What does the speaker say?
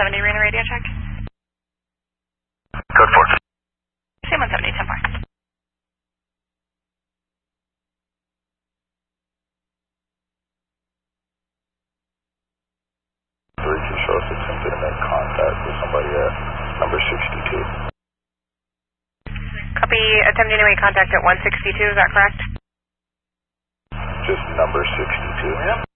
170 arena radio check. Code 4. Same 170, 10 4. To show us attempted to make contact with somebody at number 62. Copy, attempting to make contact at 162, is that correct? Just number 62.